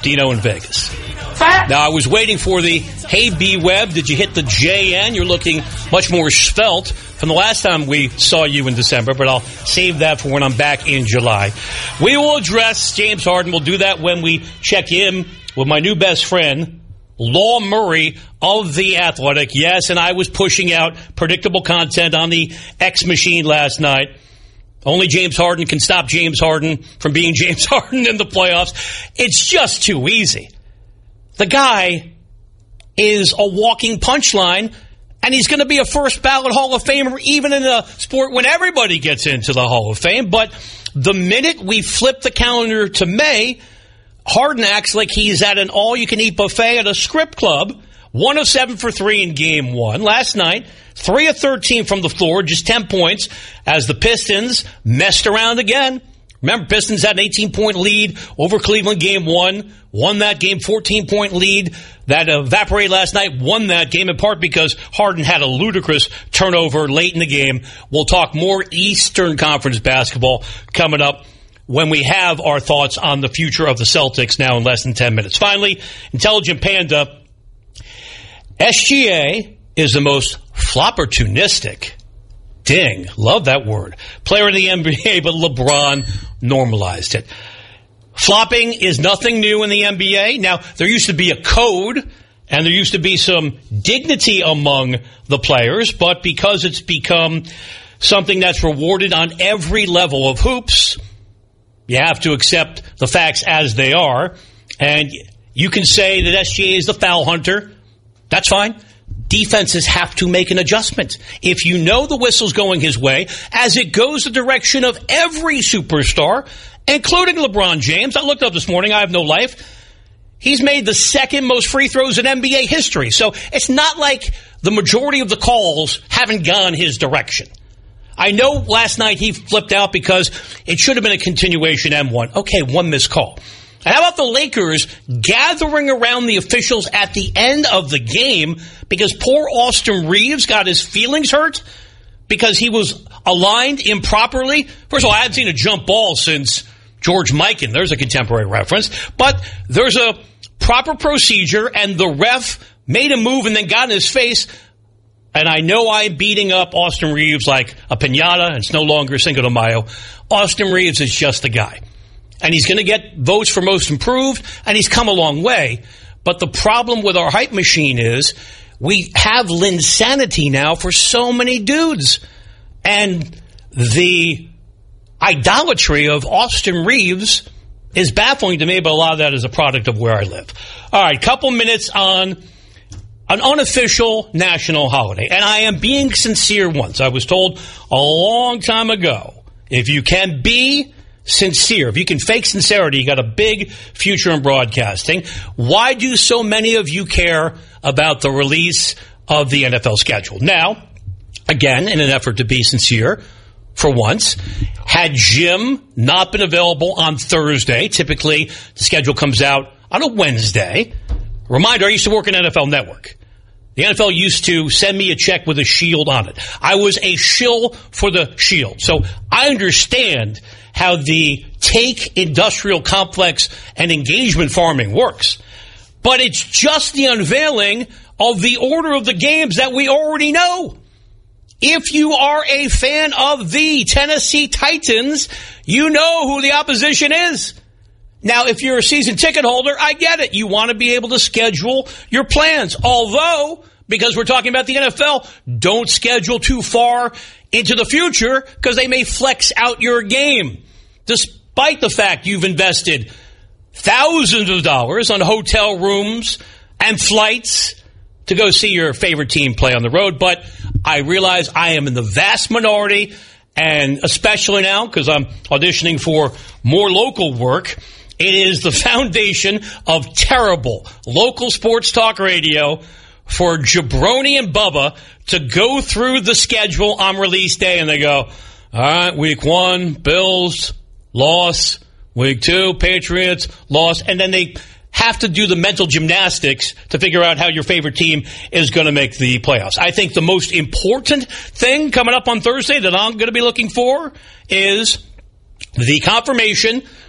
Dino in Vegas. Now, I was waiting for the Hey B-Web. Did you hit the JN? You're looking much more svelte from the last time we saw you in December, but I'll save that for when I'm back in July. We will address James Harden. We'll do that when we check in with my new best friend, Law Murray of The Athletic. Yes, and I was pushing out predictable content on the X machine last night. Only James Harden can stop James Harden from being James Harden in the playoffs. It's just too easy. The guy is a walking punchline, and he's going to be a first-ballot Hall of Famer even in a sport when everybody gets into the Hall of Fame. But the minute we flip the calendar to May, Harden acts like he's at an all-you-can-eat buffet at a strip club. 1 of 7 for 3 in Game 1. Last night, 3 of 13 from the floor, just 10 points, as the Pistons messed around again. Remember, Pistons had an 18-point lead over Cleveland Game 1, won that game, 14-point lead that evaporated last night, won that game in part because Harden had a ludicrous turnover late in the game. We'll talk more Eastern Conference basketball coming up when we have our thoughts on the future of the Celtics now in less than 10 minutes. Finally, Intelligent Panda, SGA is the most flopportunistic, ding, love that word, player in the NBA, but LeBron normalized it. Flopping is nothing new in the NBA. Now, there used to be a code, and there used to be some dignity among the players, but because it's become something that's rewarded on every level of hoops, you have to accept the facts as they are. And you can say that SGA is the foul hunter. That's fine. Defenses have to make an adjustment. If you know the whistle's going his way, as it goes the direction of every superstar, including LeBron James. I looked up this morning. I have no life. He's made the second most free throws in NBA history. So it's not like the majority of the calls haven't gone his direction. I know last night he flipped out because it should have been a continuation M1. Okay, one missed call. And how about the Lakers gathering around the officials at the end of the game because poor Austin Reeves got his feelings hurt because he was aligned improperly? First of all, I haven't seen a jump ball since George Mikan. There's a contemporary reference. But there's a proper procedure, and the ref made a move and then got in his face. And I know I'm beating up Austin Reeves like a piñata, and it's no longer Cinco de Mayo. Austin Reeves is just a guy. And he's going to get votes for most improved, and he's come a long way. But the problem with our hype machine is we have Linsanity now for so many dudes. And the idolatry of Austin Reeves is baffling to me, but a lot of that is a product of where I live. All right, couple minutes on an unofficial national holiday. And I am being sincere once. I was told a long time ago, if you can be sincere, if you can fake sincerity, you got a big future in broadcasting. Why do so many of you care about the release of the NFL schedule? Now, again, in an effort to be sincere, for once, had Jim not been available on Thursday, typically the schedule comes out on a Wednesday. Reminder, I used to work in NFL Network. The NFL used to send me a check with a shield on it. I was a shill for the shield. So I understand how the take industrial complex and engagement farming works. But it's just the unveiling of the order of the games that we already know. If you are a fan of the Tennessee Titans, you know who the opposition is. Now, if you're a season ticket holder, I get it. You want to be able to schedule your plans. Although, because we're talking about the NFL, don't schedule too far into the future because they may flex out your game. Despite the fact you've invested thousands of dollars on hotel rooms and flights to go see your favorite team play on the road. But I realize I am in the vast minority, and especially now because I'm auditioning for more local work, it is the foundation of terrible local sports talk radio for Jabroni and Bubba to go through the schedule on release day, and they go, all right, week 1, Bills, loss. Week 2, Patriots, loss. And then they have to do the mental gymnastics to figure out how your favorite team is going to make the playoffs. I think the most important thing coming up on Thursday that I'm going to be looking for is the confirmation